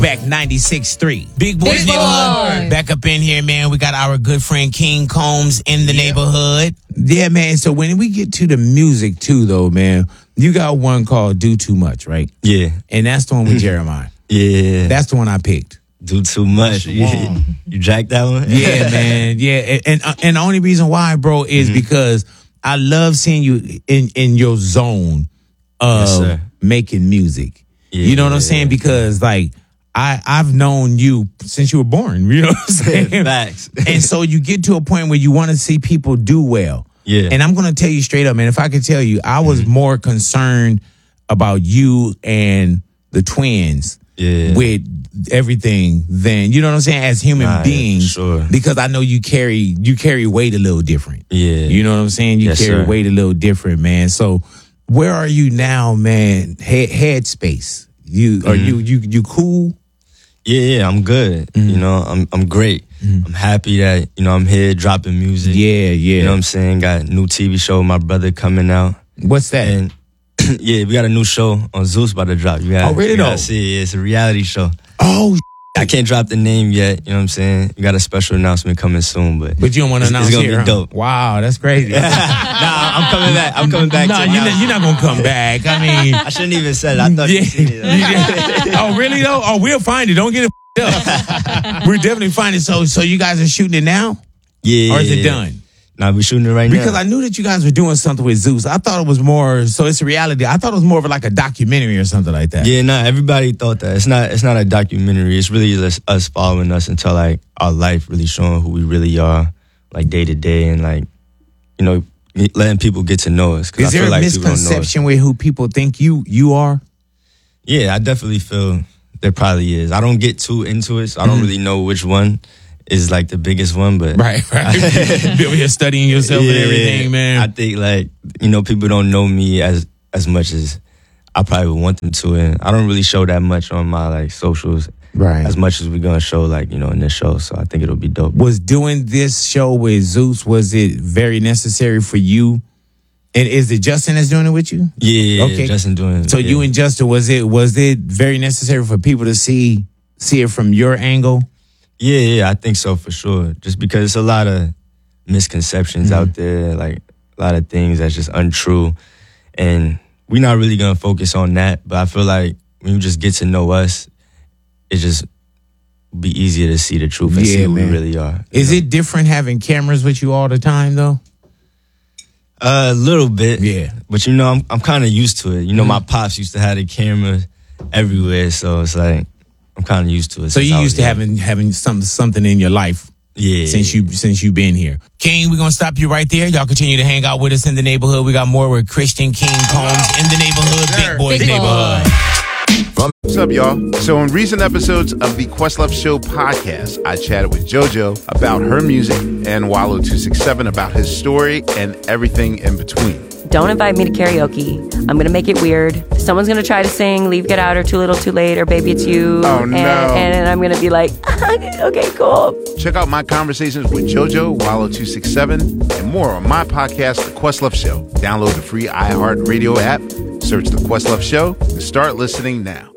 Back 96.3. Big Boys Neighborhood. Back up in here, man. We got our good friend King Combs in the neighborhood. Yeah, man. So when we get to the music, too, though, man, you got one called Do Too Much, right? Yeah. And that's the one with Jeremiah. Yeah. That's the one I picked. Do Too Much. You jacked that one? Yeah, man. Yeah. And the only reason why, bro, is because I love seeing you in your zone of making music. Yeah, you know what I'm saying? Because, like, I've known you since you were born. You know what I'm saying? Facts. And so you get to a point where you want to see people do well. Yeah. And I'm going to tell you straight up, man, if I could tell you, I was more concerned about you and the twins with everything than, you know what I'm saying, as human beings. Sure. Because I know you carry weight a little different. Yeah. You know what I'm saying? You carry weight a little different, man. So where are you now, man? Headspace. You cool? Yeah, I'm good. You know, I'm great. I'm happy that, you know, I'm here dropping music. Yeah. You know what I'm saying? Got a new TV show with my brother coming out. What's that? And yeah, we got a new show on Zeus about to drop. Really though? See, it's a reality show. Oh, I can't drop the name yet, you know what I'm saying? We got a special announcement coming soon, but you don't want to announce it's gonna here, be dope. Wow, that's crazy. Nah, I'm coming back. No, you're not gonna come back. I mean, I shouldn't even said it. I thought you seen it. Oh, really though? Oh, we'll find it. Don't get it up. We're definitely finding it. So you guys are shooting it now? Yeah. Or is it done? Nah, we're shooting it right now. Because I knew that you guys were doing something with Zeus. I thought it was more, so it's a reality. I thought it was more of like a documentary or something like that. Yeah, everybody thought that. It's not a documentary. It's really just us following us into like our life, really showing who we really are, like day to day, and like, you know, letting people get to know us. Is there a misconception with who people think you are? Yeah, I definitely feel there probably is. I don't get too into it, so I don't really know which one is like the biggest one, but right. You're studying yourself and everything, man. I think like, you know, people don't know me as much as I probably would want them to, and I don't really show that much on my like socials, right? As much as we're gonna show, like, you know, in this show. So I think it'll be dope. Was doing this show with Zeus, was it very necessary for you? And is it Justin that's doing it with you? Yeah, okay. Justin doing it. So you and Justin, was it very necessary for people to see it from your angle? Yeah, I think so for sure. Just because it's a lot of misconceptions out there, like a lot of things that's just untrue. And we're not really going to focus on that. But I feel like when you just get to know us, it just be easier to see the truth and see who we really are. Is it different having cameras with you all the time, though? A little bit. Yeah. But, you know, I'm kind of used to it. You know, my pops used to have the camera everywhere. So it's like, I'm kind of used to it. So you used to having something in your life, since you've been here. King, we're gonna stop you right there. Y'all continue to hang out with us in the neighborhood. We got more with Christian King Combs in the neighborhood, Big Boys Neighborhood. What's up, y'all? So in recent episodes of the Questlove Show podcast, I chatted with JoJo about her music and Wallo267 about his story and everything in between. Don't invite me to karaoke. I'm going to make it weird. Someone's going to try to sing Leave, Get Out, or Too Little, Too Late, or Baby It's You. Oh, no. And I'm going to be like, okay, cool. Check out my conversations with JoJo, Wallo267, and more on my podcast, The Questlove Show. Download the free iHeartRadio app, search The Questlove Show, and start listening now.